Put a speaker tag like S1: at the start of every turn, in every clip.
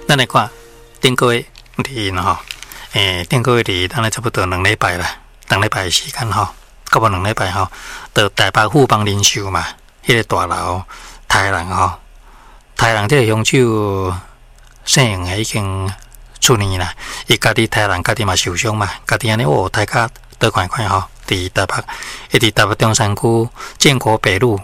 S1: 咱来看顶个月日吼，顶个月日咱来差不多2礼拜啦，2礼拜时间吼，到无2礼拜吼，到台北富邦人寿嘛，迄个大楼太人吼，太人这个凶手姓杨的已经出院啦，伊家己太人家己嘛受伤嘛，家己安尼大家倒看看吼，伫台北，伫台北中山区建国北路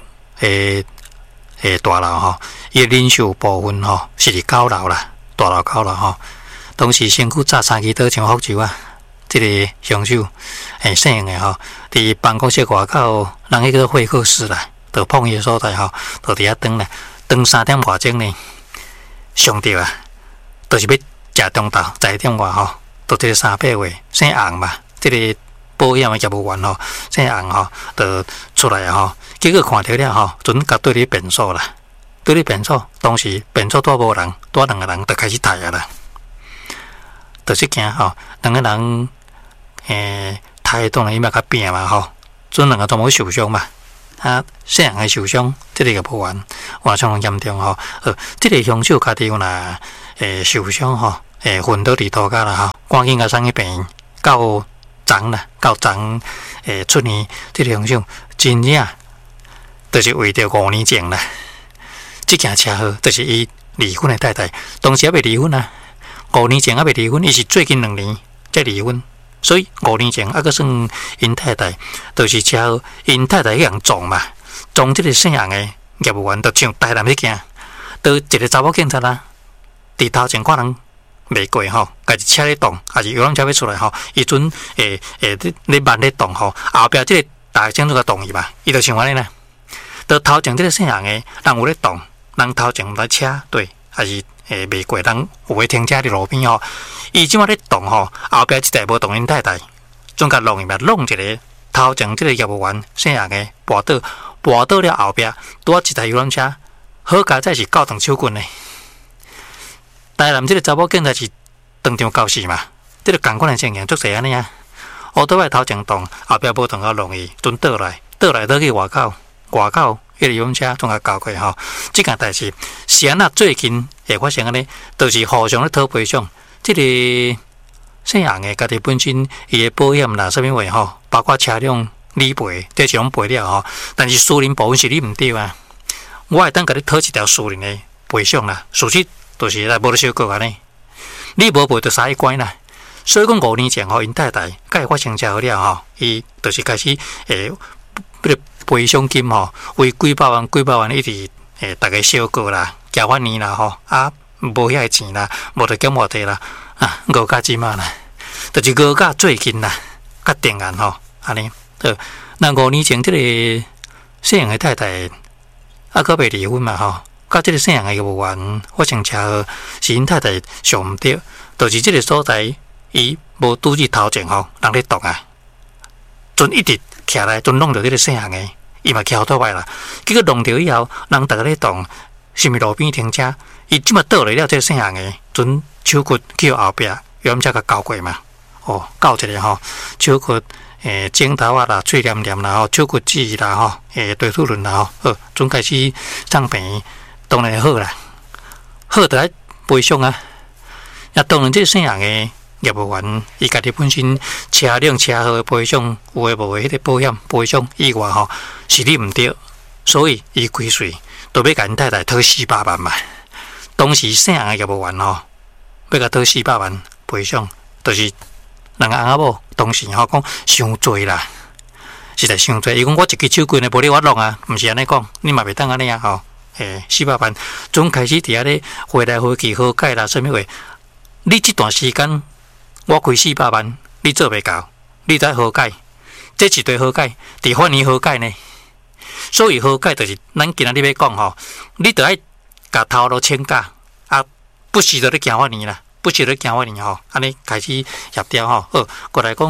S1: 大楼吼，伊人寿部分吼是伫9楼啦，大楼9楼吼。当时身躯炸3支刀像福州啊！这个凶手姓杨的吼，伫办公室外口，人迄个会客室啦，就碰伊所在吼，就伫遐等啦，等3点外钟呢，上吊啊，就是要食中昼11点外吼，就这个38岁姓杨嘛，这个保险的业务员吼，姓杨吼，就出来吼，结果看到了吼，准甲对你辩所啦，对你辩所，当时辩所多无人，多2个人就开始抬啊啦。就是惊吼，2个人抬当然伊嘛较拼嘛吼，准2个都无受伤嘛，姓杨的受伤，这个个无完，相当严重吼。这个凶手家己有若受伤吼，昏倒伫涂骹啦吼，赶紧甲送去病院，到昨啦，到昨出院，这个凶手真正就是为着5年前啦，这件车祸就是伊离婚的太太，当时还未离婚啊。5年前还未离婚，伊是最近2年才离婚，所以5年前还阁算因太太，就是车祸，因太太迄样撞嘛，撞这个姓杨的业务员，就像台南迄件，都一个查某警察啦，伫头前可能袂过吼，家己车咧动，还是游览车要出来吼，伊阵咧慢咧动吼，后壁这个大警察甲动伊嘛，伊就想安尼啦，到头前这个姓杨的人有咧动，人头前来车对，还是袂过人有诶停车伫路边吼，伊即马咧动吼，后壁一台无动因太太，总甲弄伊嘛，弄一个头前即个业务员姓杨诶跋倒了后壁，拄啊一台游览车，好佳在是教堂手棍诶。台南即个查某警察是当场告死嘛，即个共款诶情形足侪安尼啊，乌倒来头前动，后壁无动到弄伊，准倒来去外口。迄个游览车总甲交过吼，即件代志是安那最近会发生安尼，就是互相咧讨赔偿。即个姓杨的家己本身伊的保险啦，啥物话吼，包括车辆理赔，这是拢赔了吼。但是私人部分是你毋对啊，我会当甲你讨一条私人的赔偿啦。事实就是来无得小过安尼，你无赔就3亿关啦。所以讲5年前吼，因太太甲伊发生车祸了吼，伊就是开始赔偿金吼，为几百万一直大家小过啦，交法年啦吼，无遐个钱啦，无得减偌济啦，5甲即嘛啦，就是5甲最近啦，甲定案吼，安尼。那5年前即个姓杨的太太阁未离婚嘛吼，甲即个姓杨的业务员发生车祸，是因太太上毋对，就是即个所在伊无拄去头前吼，人咧动啊，准一直徛来，准弄到即个姓杨的。伊嘛翘倒来啦，结果弄着以后，人逐个咧动，是毋是路边停车？伊即马倒来了，这个姓杨的，准手骨去后壁，游览车甲交过嘛。交一个吼，手骨镜头啊啦，嘴黏黏啦吼，手骨子啦吼，对土轮啦吼，准开始送病院，当然好啦，好就来赔偿啊。也当然，这个姓杨的业务员，伊家己本身车辆车祸的赔偿有诶无诶，迄个保险赔偿以外吼，是你毋对，所以伊规岁都要甲因太太讨400万嘛。当时姓杨的业务员吼，要甲讨400万赔偿，就是2个翁仔某当时吼讲伤济啦，实在伤济。伊讲我一支手棍诶，无你我弄啊，毋是安尼讲，你嘛袂当安尼啊吼。400万，总开始伫遐咧回来回去好解啦，啥物话？你这段时间。我开400万，你做袂到，你在和解，这一对和解，伫法院和解呢。所以和解就是咱今仔日要讲吼，你得爱甲头路请假，不时就咧行法院啦，不时咧行法院吼，安尼开始协调吼。过来讲，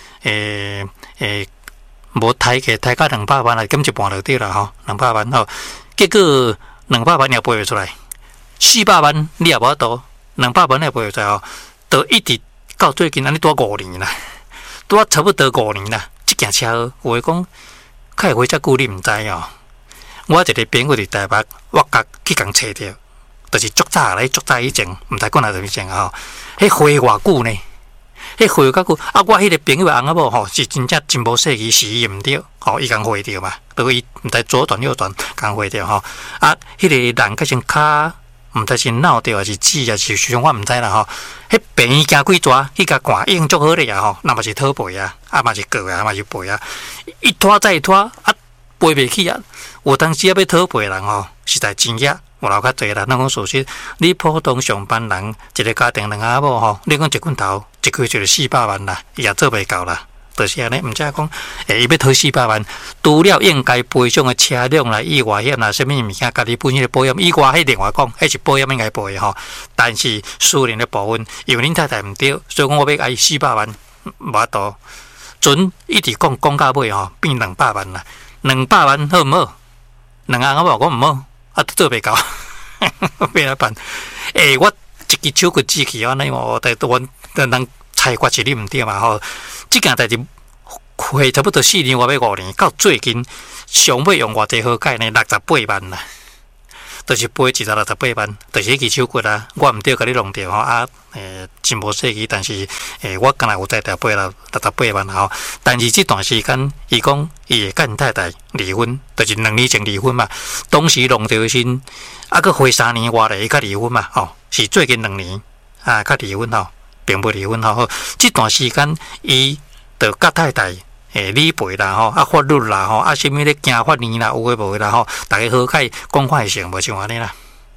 S1: 无抬价200万来减一半就对啦吼，200万吼，结果200万也赔袂出来，400万你也无法度，200万也赔袂出来吼，就一直。到最近安尼多5年啦，多差不多5年啦。即件车有诶讲，开会遮久你毋知哦。我一个朋友伫台北，我甲去共找着， 就是足早以前，毋知讲哪阵以前吼，迄花偌久呢？迄花偌久啊！我迄个朋友翁仔某吼，是真正真无细意，是伊毋对，吼，伊共花着嘛，都伊毋知左转右转共花着吼。啊，迄个人个先骹毋知是闹着还是死还是伤，我毋知啦吼。迄病院行几逝，迄甲寒用足好咧啊吼，那嘛是讨背啊，啊嘛是过啊，嘛是背啊，一拖再拖啊，背袂起啊。有当时啊要讨背人吼，实在真野。有老较济啦，咱讲事实，你普通上班人一个家庭两个某吼，你讲一棍头一个月就400万啦，伊也做袂到啦。就是安尼，毋知讲，伊要讨400万，除了应该赔偿的车辆啦、意外险啦、什物物件，家己本身的保险以外，迄另外讲，迄是保险应该赔的吼。但是私人的部分，因为恁太太毋对，所以讲我要爱400万，无法度。准一直讲到尾吼，变200万啦，200万好毋好？两个某讲毋好。啊，做袂到，变哪办？我一支手骨指去安尼，我人裁决是你毋对嘛吼。即件代志花差不多4年外要5年，到最近上尾用偌济好解呢？68万啦，就是赔168万，就是迄支手骨啊，我毋对，甲你弄掉吼啊，真无细意，但是我敢若有在条赔啦68万吼。但是这段时间，伊讲伊会甲因太太离婚，就是2年前离婚嘛。当时弄掉先，啊，佮花3年外来，伊甲离婚嘛，吼，是最近2年啊，甲离婚吼，并无离婚吼。这段时间，伊就甲太太。理赔啦吼，啊法律啦吼，啊什物咧行法院啦，有诶无诶啦吼，大家好解讲法会成，无像安尼啦。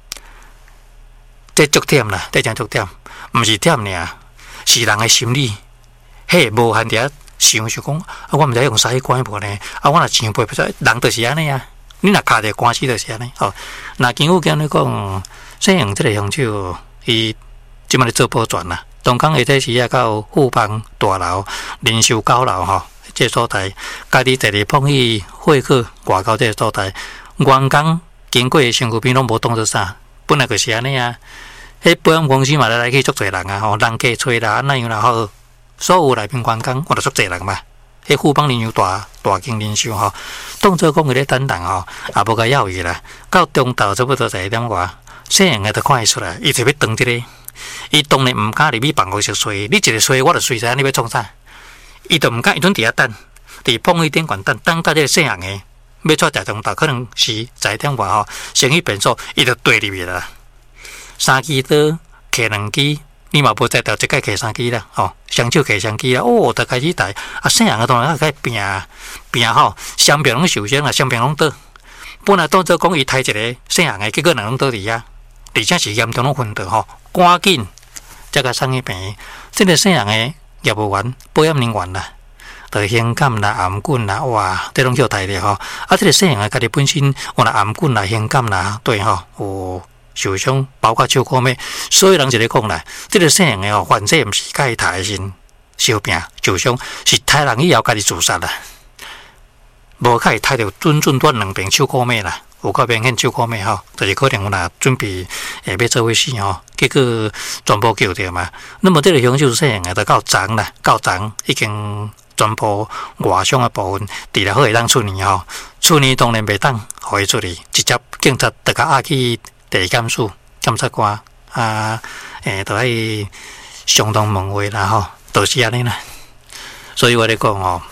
S1: 这足忝啦，这真足忝，毋是忝尔，是人诶心理。嘿，无限伫想就讲，啊我毋知用啥去管无呢？啊我若钱赔不出，人就是安尼啊。你若卡着官司就是安尼吼。那经有讲咧讲，沈阳即个乡手，伊即摆咧做保全啦。东港下底时啊，到富邦大楼、人寿高楼吼。这所在，家己第二碰去会客外口这所在，员工经过身躯边拢无当作啥，本来就是安尼啊。迄保险公司嘛来去足侪人啊，吼，人家找啦，那样啦好，所有内面员工我着足侪人嘛。迄富邦人寿大间人寿吼，当作讲伊咧等人吼，也无甲要伊啦。到中昼差不多11点外，细人个就看会出来，伊就要当即个，伊当然毋敢入去办公室睡，你一个睡我着睡知你要创啥？伊就毋敢，伊准伫遐等，伫碰去顶悬等到这个细汉个要出大中昼，可能是11点外吼，生意变数，伊就对入去啦。3支刀摕2支，你嘛无才调一概摕3支啦，吼，双手摕2支啦，就开始带。啊，细汉个当然开拼吼，双边拢受伤啦，双边拢倒。本来当作讲伊抬一个细汉个，结果两拢倒伫遐，而且是严重拢昏倒吼，赶紧才甲送去病院。这个细汉个。业务员、保险人员啦，就香港啦、颔管啦，哇，这拢叫大咧吼。啊，这个细人啊，家己本身有啦颔管啦、香港啦，对吼，有受伤，包括手骨尾，所有人就咧讲啦，这个细人诶吼，患者毋是家己杀诶身小病受伤，是杀人以后家己自杀啦。无甲伊杀着准断2边手骨尾啦。有够明显手骨尾吼，就是可能有若准备要做伙死吼，结果全部救掉嘛。那么这个凶手细人个，就到昨啦，到昨已经全部外伤的部分，除了好会当处理吼，处理当然袂当互伊处理，直接警察就甲押去地检署检察官啊，就爱相当问话啦吼，就是安尼啦。所以我咧讲吼，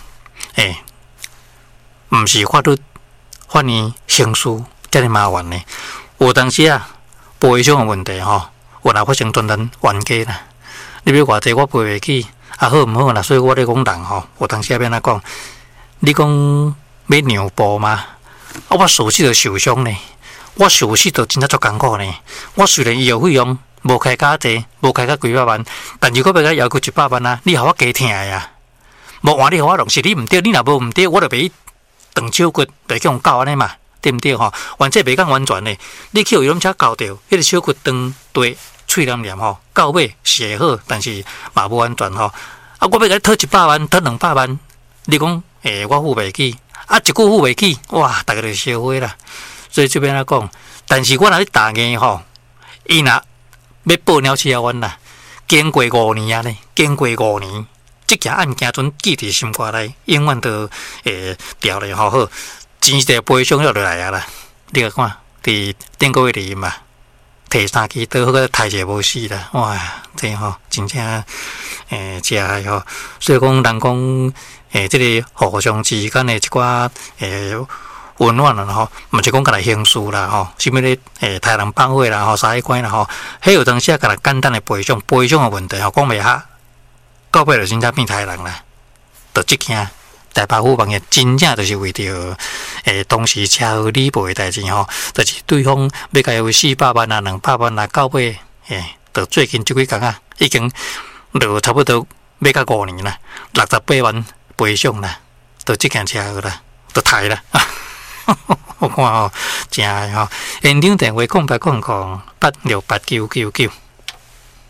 S1: 毋是法律。法院刑事遮尔麻烦呢，有当时啊赔偿的问题吼，有若发生专单冤家啦。你要偌济我赔袂起，啊好毋好啦？所以我咧讲人吼，有当时啊变哪讲？你讲要让步吗？啊我事实就受伤呢，我事实就真正足艰苦呢。我虽然医药费用无开较济，无开较几百万，但是我要甲要求100万啊，你互我加疼呀？无换你互我弄，是你毋对，你若无毋对，我就袂。断手骨袂去用搞安尼嘛，对毋对吼？原这袂讲完全的，你去有用车搞掉，迄个手骨断对喙黏吼，到尾是会好，但是嘛无完全吼。啊，我要甲你讨100万，讨200万，你讲我付袂起，啊一句付袂起，哇，大家就烧火啦。所以这边来讲，但是我若咧大硬吼，伊若要报鸟鼠冤啦，经过5年啊呢，经过5年。这件案件准记伫心肝内，永远都调咧好好，钱就赔偿了落来啊啦。你看，伫顶个月里嘛， 摕3支刀，好个杀者无死啦！哇，这吼真正食的吼，所以讲人讲这个互相之间的一寡温暖啦吼，毋是讲甲来兴趣啦吼，什么咧杀人放火啦吼，杀一关啦吼，迄有当时啊，甲来简单的赔偿的问题吼，讲袂下，到尾就真正变杀人啦，就即件。大把虎帮嘅真正就是为着当时车祸理赔的代志吼，就是对方要甲伊400万啊、200万啊，到尾到最近即几工啊，已经就差不多要到5年啦，68万赔偿啦，到即件车祸啦，都杀啦。我看吼，真诶吼，现场电话0800868999。